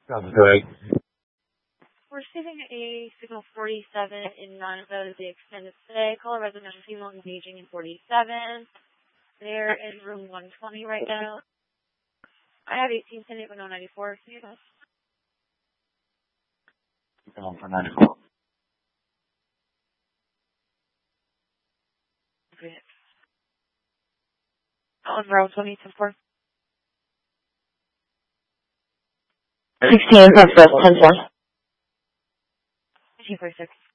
Sounds great. We're receiving a signal 47 in non-vote as the extended stay. Call a resident female engaging in 47. They're in room 120 right now. I have 1810 1094. Can you guys? Come on for 94. Okay. On row 2010-4. 16, that's 10-4. 1846.